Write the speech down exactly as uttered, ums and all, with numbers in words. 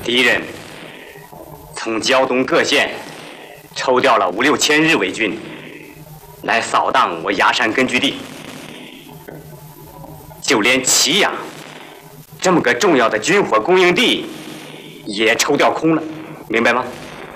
敌人从胶东各县抽调了五六千日伪军来扫荡我崖山根据地，就连祁阳这么个重要的军火供应地也抽调空了，明白吗？